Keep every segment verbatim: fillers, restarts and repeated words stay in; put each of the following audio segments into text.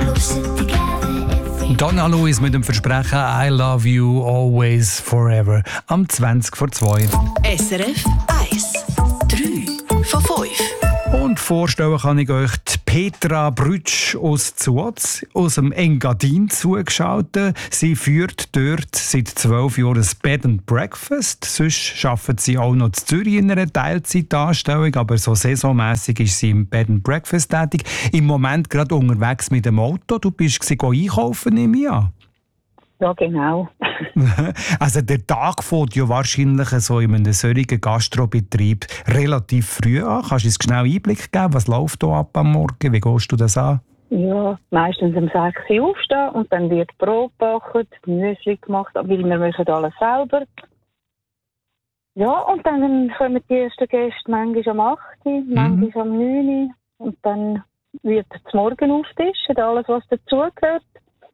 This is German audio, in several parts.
Donna Lewis mit dem Versprechen I love you always forever am zwanzig vor zwei. S R F eins. drei von fünf. Und vorstellen kann ich euch die Petra Brütsch aus Zuotz, aus dem Engadin zugeschaltet. Sie führt dort seit zwölf Jahren ein Bed and Breakfast. Sonst arbeitet sie auch noch in Zürich in einer Teilzeitanstellung, aber so saisonmässig ist sie im Bed and Breakfast tätig. Im Moment gerade unterwegs mit dem Auto. Du bist einkaufen, nehme ich an. Ja, genau. Also der Tag fängt ja wahrscheinlich so in einem solchen Gastrobetrieb relativ früh an. Kannst du uns schnell Einblick geben? Was läuft hier ab am Morgen? Wie gehst du das an? Ja, meistens um sechs Uhr aufstehen und dann wird Brot gebacken, Müsli gemacht, weil wir machen alles selber. Ja, und dann kommen die ersten Gäste manchmal um acht Uhr, manchmal um neun Uhr. Und dann wird zum Morgen aufgetischt, alles was dazugehört.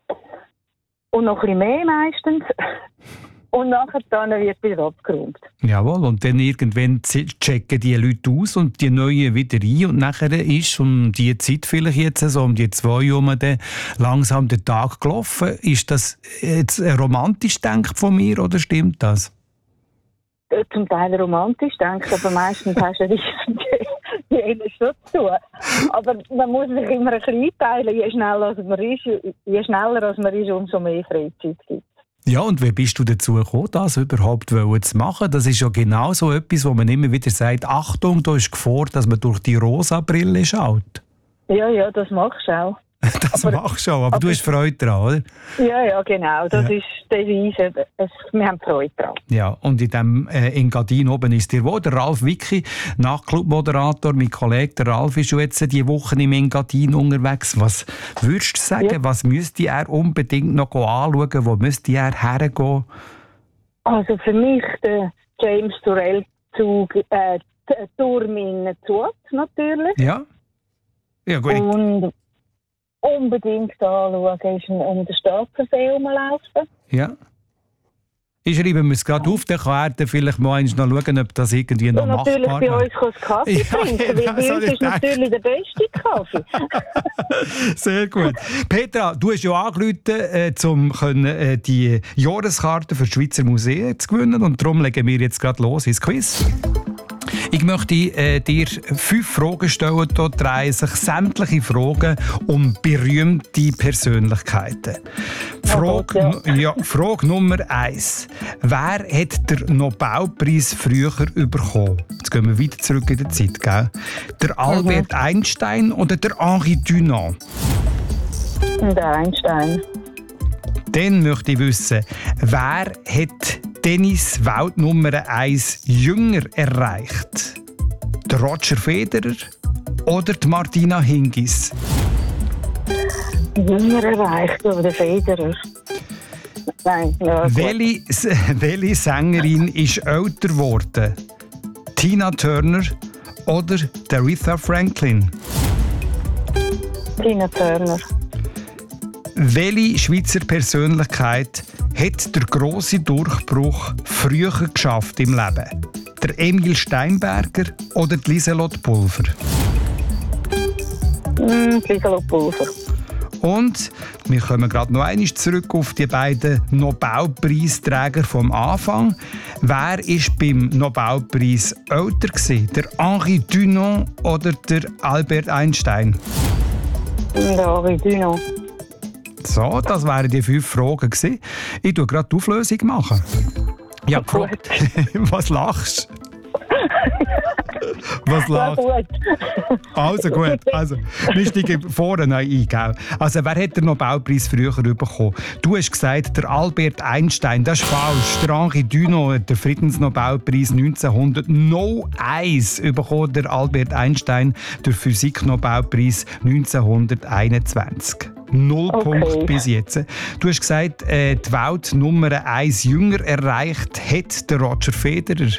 Und noch ein bisschen mehr meistens. Und nachher dann wird wieder abgeräumt. Jawohl, und dann irgendwann checken die Leute aus und die Neuen wieder ein. Und nachher ist um die Zeit vielleicht jetzt so, um die zwei Uhr dann langsam der Tag gelaufen. Ist das jetzt romantisch gedacht von mir oder stimmt das? Zum Teil romantisch denkt, aber meistens hast du die jeder schon zu tun. Aber man muss sich immer ein bisschen einteilen, je schneller als man ist, je schneller als man ist, umso mehr Freizeit gibt es. Ja, und wie bist du dazu gekommen, das überhaupt zu machen? Das ist ja genau so etwas, wo man immer wieder sagt, Achtung, da ist Gefahr, dass man durch die rosa Brille schaut. Ja, ja, das machst du auch. Das aber, machst du auch, aber, aber du hast Freude daran, oder? Ja, ja, genau. Das ja. ist die Devise. Wir haben Freude daran. Ja, und in dem äh, Engadin oben ist dir wo? Der Ralf Wicki, Nachtclub-Moderator. Mein Kollege, der Ralf, ist schon jetzt diese Woche im Engadin unterwegs. Was würdest du sagen, ja. was müsste er unbedingt noch anschauen? Wo müsste er hergehen? Also für mich der James Turrell-Zug, äh, Turm in Zuotz natürlich. Ja. Ja, gut. Und unbedingt anschauen ist um den Staatsensee herumlaufen. Ja. Ich schreibe mir es gerade auf, dann kann er dann vielleicht mal noch schauen, ob das irgendwie noch machbar ist. Und natürlich bei uns kann es Kaffee ja, trinken, ja, weil bei uns ist gedacht. Natürlich der beste Kaffee. Sehr gut. Petra, du hast ja angerufen, äh, um äh, die Jahreskarte für die Schweizer Museen zu gewinnen und darum legen wir jetzt gerade los ins Quiz. Ich möchte äh, dir fünf Fragen stellen. Hier drehen sich sämtliche Fragen um berühmte Persönlichkeiten. Frage, ja. Ja, Frage Nummer eins. Wer hat den Nobelpreis früher bekommen? Jetzt gehen wir wieder zurück in die Zeit. Gell? Der Albert mhm. Einstein oder der Henri Dunant? Der Einstein. Dann möchte ich wissen, wer hat Tennis-Welt Nummer eins jünger erreicht? Der Roger Federer oder die Martina Hingis? Jünger erreicht, oder der Federer? Nein, ja, welche, welche Sängerin ist älter geworden? Tina Turner oder Aretha Franklin? Tina Turner. Welche Schweizer Persönlichkeit hat der grosse Durchbruch früher geschafft im Leben? Der Emil Steinberger oder die Lieselotte Pulver? Mm, Lieselotte Pulver. Und wir kommen gerade noch einmal zurück auf die beiden Nobelpreisträger vom Anfang. Wer war beim Nobelpreis älter gewesen? Der Henri Dunant oder der Albert Einstein? Der Henri Dunant. So, das wären die fünf Fragen gewesen. Ich tue gerade die Auflösung machen. Ja, Frage. Was lachst du? Was lachst du? Also gut, also, wir steigen vorne ein, gell? Also, wer hat den Nobelpreis früher bekommen? Du hast gesagt, der Albert Einstein, das ist falsch. Der Henri Dunant hat den Friedensnobelpreis neunzehnhunderteins bekommen, der Albert Einstein den Physiknobelpreis neunzehnhunderteinundzwanzig. Null okay. Punkt bis jetzt. Du hast gesagt, äh, die Welt Nummer eins jünger erreicht hat der Roger Federer.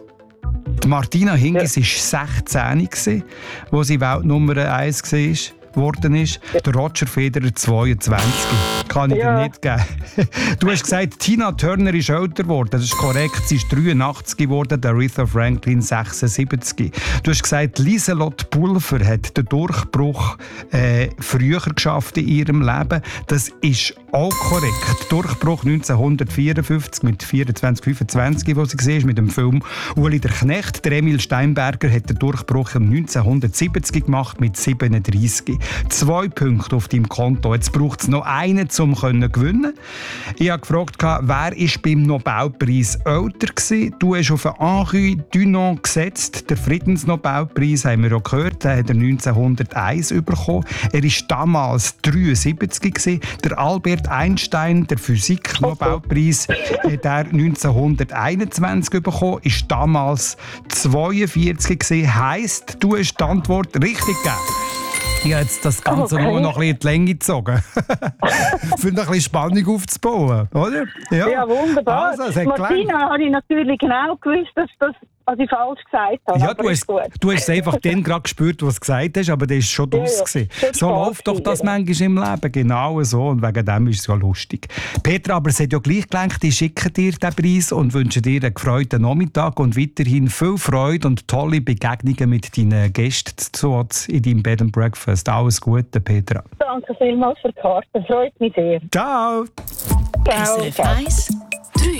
Die Martina Hingis war ja. sechzehn, als sie Welt Nummer eins war. geworden ist. Der Roger Federer zweiundzwanzig. Kann ich Ja. dir nicht geben. Du hast gesagt, Tina Turner ist älter geworden. Das ist korrekt. Sie ist dreiundachtzig geworden, der Aretha Franklin sechsundsiebzig. Du hast gesagt, Lieselotte Pulver hat den Durchbruch äh, früher geschafft in ihrem Leben. Das ist auch korrekt. Durchbruch neunzehnhundertvierundfünfzig mit vierundzwanzig, fünfundzwanzig, wo sie war, mit dem Film Uli der Knecht. Der Emil Steinberger hat den Durchbruch neunzehnhundertsiebzig gemacht mit siebenunddreissig. Zwei Punkte auf deinem Konto. Jetzt braucht es noch einen, um zu gewinnen. Ich habe gefragt, wer war beim Nobelpreis älter war. Du hast auf Henri Dunant gesetzt. Der Friedensnobelpreis haben wir auch gehört. Den hat er neunzehnhunderteins bekommen. Er war damals dreiundsiebzig. Der Albert Einstein, der Physik-Nobelpreis, hat er neunzehnhunderteinundzwanzig bekommen. Ist damals zweiundvierzig gewesen. Heisst, du hast die Antwort richtig gegeben. Ich habe jetzt das Ganze Okay. nur noch ein bisschen in die Länge gezogen. Für ein bisschen Spannung aufzubauen, oder? Ja, wunderbar. Also, es hat gelangt. Martina habe ich natürlich genau gewusst, dass, das, was ich falsch gesagt habe. Ja, aber du ist hast, gut. du hast es einfach dann gerade gespürt, was du gesagt hast, aber das war schon Ja, draus. ja, gewesen. schon So Spaß läuft doch das gewesen, manchmal im Leben, genau so. Und wegen dem ist es ja lustig. Petra, aber es hat ja gleich gelangt, ich schicke dir den Preis und wünsche dir einen gefreuten Nachmittag und weiterhin viel Freude und tolle Begegnungen mit deinen Gästen in deinem Bed and Breakfast. Alles Gute, Petra. Danke vielmals für die Karte. Freut mich sehr. Ciao! Ciao. S R F eins